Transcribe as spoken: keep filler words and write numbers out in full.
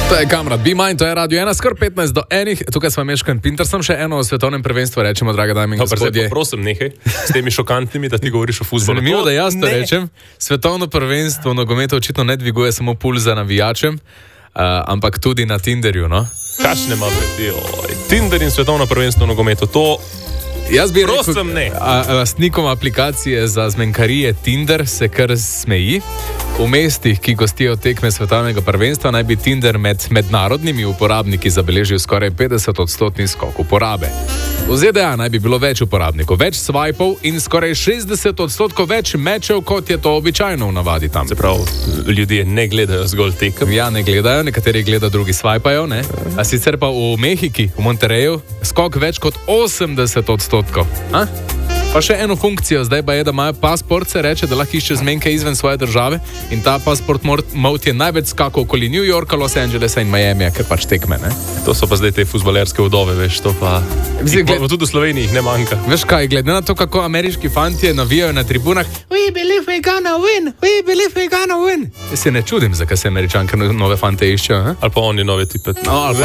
To je Kamrat, Be Mine, to je Radio ena, skoro petnajst do enih, tukaj smo Meško in Pinter, sem še eno o svetovnem prvenstvu, rečemo, draga dame in gospodje. Prosim, nehaj s temi šokantnimi, da ti govoriš o fuzbolu. Zanimivo, da jaz to rečem. Svetovno prvenstvo nogometu očitno ne dviguje samo pulza navijačem, uh, ampak tudi na Tinderju, no? Kašne ima biti, oj, Tinder in svetovno prvenstvo nogometu, to... Jaz bi rekel, Prosim, ne. lastnikom aplikacije za zmenkarije Tinder se kar smeji. V mestih, ki gostijo tekme svetovnega prvenstva, naj bi Tinder med mednarodnimi uporabniki zabeležil skoraj petdeset odstotni skok uporabe. V Z D A naj bi bilo več uporabnikov, več swipov in skoraj šestdeset odstotkov več mečev, kot je to običajno v navadi tam. Se pravi, ljudje ne gledajo zgolj tekem. Ja, ne gledajo, nekateri gledajo, drugi swipajo, ne? A sicer pa v Mehiki, v Monterreju, skok več kot osemdeset odstotkov. A? Pa še eno funkcijo, zdaj pa je, da imajo pasport, se reče, da lahko išče zmenke izven svoje države in ta pasport mode je največ skakal okoli New Yorka, Los Angelesa in Miamija, ker pač tekme, ne? To so pa zdaj te fuzbalerske vdove, veš, to pa... Zdaj, gled... Tudi v Sloveniji jih ne manjka. Veš kaj, glede na to, kako ameriški fantje navijajo na tribunah, we believe we gonna win, we believe we gonna win. Jaz se ne čudim, zakaj se američanke nove fante iščejo, he? Ali pa oni nove tipe. No, ali pa